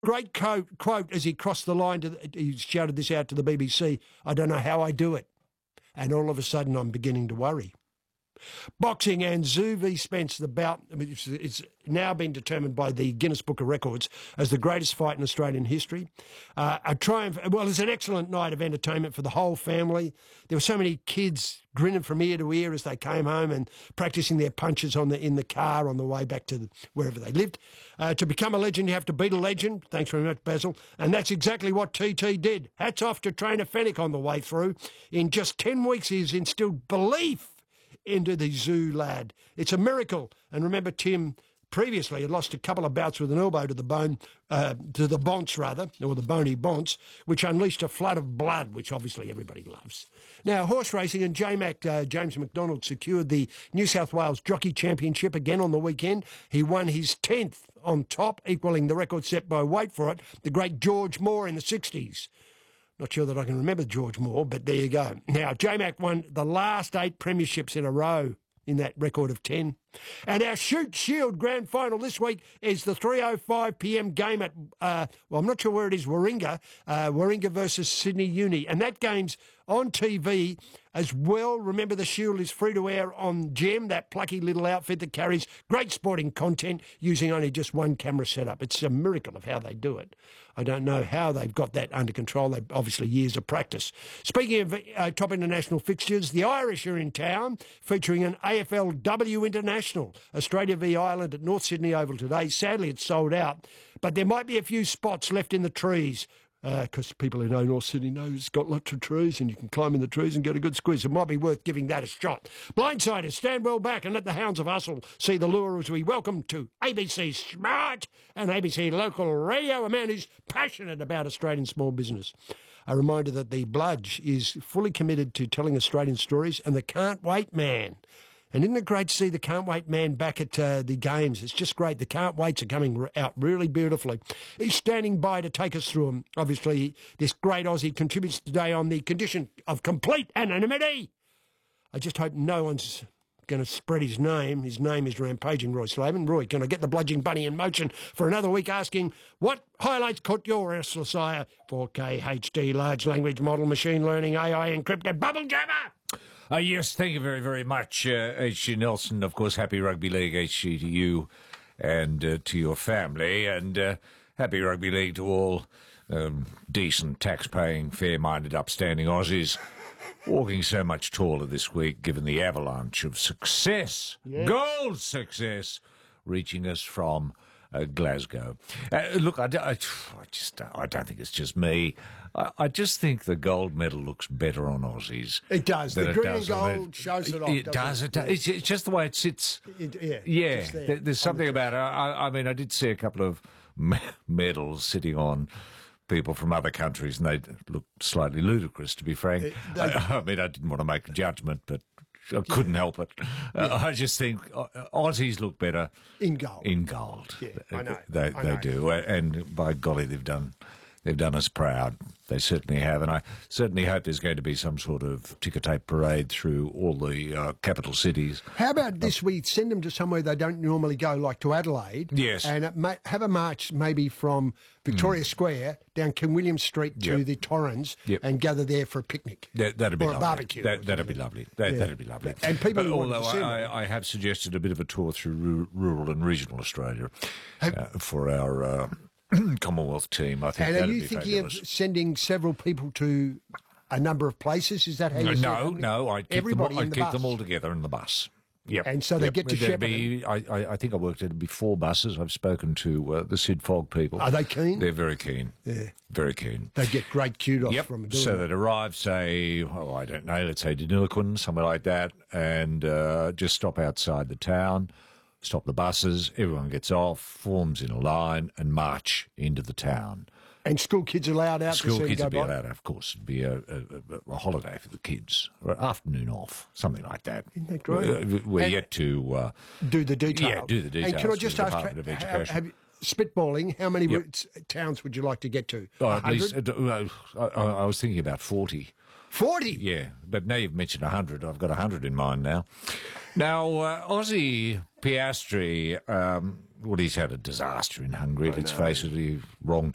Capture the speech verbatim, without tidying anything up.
Great quote, quote as he crossed the line. To the, he shouted this out to the B B C. I don't know how I do it. And all of a sudden, I'm beginning to worry. Boxing and Tszyu v Spence, the bout, I mean, it's, it's now been determined by the Guinness Book of Records as the greatest fight in Australian history. Uh, a triumph, well, it's an excellent night of entertainment for the whole family. There were so many kids grinning from ear to ear as they came home and practising their punches on the in the car on the way back to the, wherever they lived. Uh, to become a legend, you have to beat a legend. Thanks very much, Basil. And that's exactly what T T did. Hats off to Trainer Fennick on the way through. In just ten weeks, he's instilled belief into the Tszyu lad. It's a miracle. And remember, Tim previously had lost a couple of bouts with an elbow to the bone, uh, to the bonce rather, or the bony bonce, which unleashed a flood of blood, which obviously everybody loves. Now, horse racing, and J-Mac, uh, James McDonald secured the New South Wales Jockey Championship again on the weekend. He won his tenth on top, equalling the record set by, wait for it, the great George Moore in the sixties. Not sure that I can remember George Moore, but there you go. Now, J-Mac won the last eight premierships in a row in that record of ten. And our Shoot Shield Grand Final this week is the three oh five p m game at, uh, well, I'm not sure where it is, Warringah, uh, Warringah versus Sydney Uni. And that game's on T V as well. Remember, the Shield is free to air on Gem, that plucky little outfit that carries great sporting content using only just one camera setup. It's a miracle of how they do it. I don't know how they've got that under control. They've obviously years of practice. Speaking of uh, top international fixtures, the Irish are in town featuring an A F L W International. Australia v Ireland at North Sydney Oval today. Sadly, it's sold out, but there might be a few spots left in the trees because uh, people who know North Sydney know it's got lots of trees and you can climb in the trees and get a good squeeze. It might be worth giving that a shot. Blindsiders, stand well back and let the hounds of hustle see the lure as we welcome to A B C Smart and A B C Local Radio, a man who's passionate about Australian small business. A reminder that the Bludge is fully committed to telling Australian stories and the Can't Wait Man. And isn't it great to see the Can't Wait Man back at uh, the games? It's just great. The Can't Waits are coming out really beautifully. He's standing by to take us through them. Obviously, this great Aussie contributes today on the condition of complete anonymity. I just hope no one's going to spread his name. His name is Rampaging Roy Slaven. Roy, can I get the Bludging Bunny in motion for another week asking what highlights caught your restless eye? four K H D, large language model, machine learning, A I encrypted, bubble jammer! Uh, yes, thank you very, very much, uh, H G Nelson. Of course, happy Rugby League, H G, to you and uh, to your family. And uh, happy Rugby League to all um, decent, tax-paying, fair-minded, upstanding Aussies walking so much taller this week, given the avalanche of success, yes. Gold success, reaching us from uh, Glasgow. Uh, look, I, I, I just I don't think it's just me. I, I just think the gold medal looks better on Aussies. It does. The it green does and gold shows it off. It does. It does. It's, it's just the way it sits. It, yeah. Yeah. There, there, there's something about it. I, I mean, I did see a couple of me- medals sitting on people from other countries, and they looked slightly ludicrous, to be frank. It, they, I, I mean, I didn't want to make a judgment, but I couldn't yeah. help it. Uh, yeah. I just think uh, Aussies look better in gold. In gold, yeah, I know. They, I they know. do, and by golly, they've done. They've done us proud. They certainly have. And I certainly hope there's going to be some sort of ticker tape parade through all the uh, capital cities. How about this? We send them to somewhere they don't normally go, like to Adelaide. Yes. And it may, have a march maybe from Victoria mm. Square down King William Street to yep. the Torrens yep. and gather there for a picnic. That, that'd be or lovely. a barbecue. That, that'd be lovely. That, yeah. That'd be lovely. And people who Although want to I, I, I have suggested a bit of a tour through rural and regional Australia uh, for our... Uh, Commonwealth team, I think. And that'd are you be thinking fabulous. of sending several people to a number of places? Is that how you No, no, no. I'd keep, them all, I'd the keep bus. them all together in the bus. Yep. And so they yep. get to There'd shepherd. be, I, I, I think I worked at it'd be four buses. I've spoken to uh, the Sid Fogg people. Are they keen? They're very keen. Yeah. Very keen. They get great kudos yep. from it. So they? they'd arrive, say, oh, I don't know, let's say Deniliquin, somewhere like that, and uh, just stop outside the town. Stop the buses, everyone gets off, forms in a line, and march into the town. And school kids allowed out school to see kids them would go be by? allowed, of course. It'd be a, a, a holiday for the kids, or an afternoon off, something like that. Isn't that great? We're, we're and yet to uh, do the detail. Yeah, do the details. And can I just ask, Department of how, Education. have you, spitballing, how many Yep. routes, towns would you like to get to? Oh, at one least, hundred? uh, I, I was thinking about forty. forty? Yeah, but now you've mentioned one hundred. I've got one hundred in mind now. Now, uh, Aussie Piastri, um, well, he's had a disaster in Hungary. Let's face it, he wrong